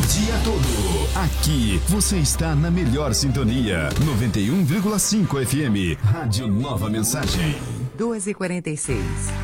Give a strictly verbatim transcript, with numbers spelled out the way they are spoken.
dia todo. Aqui você está na melhor sintonia. noventa e um vírgula cinco F M. Rádio Nova Mensagem. duas e quarenta e seis.